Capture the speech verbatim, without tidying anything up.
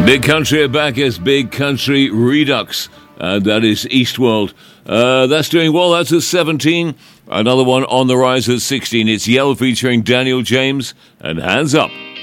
Big Country are back as Big Country Redux, and that is Eastworld. Uh, that's doing well. That's at seventeen. Another one on the rise at sixteen. It's Yell featuring Daniel James and Hands Up.